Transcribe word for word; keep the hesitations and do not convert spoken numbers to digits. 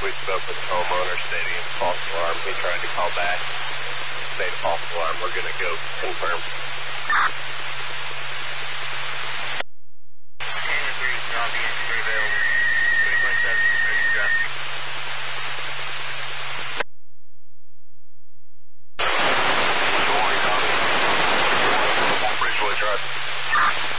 we spoke with the homeowner stating false alarm. He tried to call back, say false alarm. We're going to go confirm.